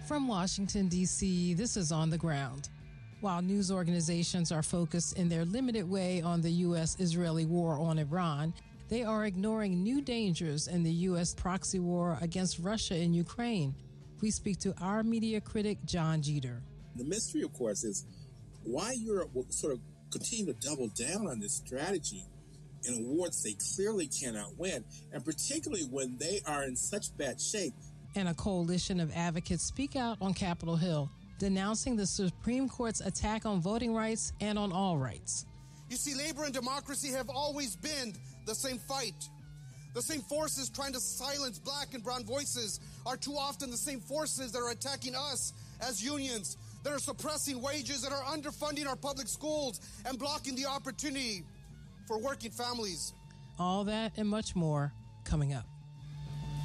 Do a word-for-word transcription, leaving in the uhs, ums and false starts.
From Washington, D C, this is On the Ground. While news organizations are focused in their limited way on the U S-Israeli war on Iran, they are ignoring new dangers in the U S proxy war against Russia in Ukraine. We speak to our media critic, John Jeter. The mystery, of course, is why Europe will sort of continue to double down on this strategy in a war that they clearly cannot win, and particularly when they are in such bad shape. And a coalition of advocates speak out on Capitol Hill, denouncing the Supreme Court's attack on voting rights and on all rights. You see, labor and democracy have always been the same fight. The same forces trying to silence black and brown voices are too often the same forces that are attacking us as unions, that are suppressing wages, that are underfunding our public schools and blocking the opportunity for working families. All that and much more coming up.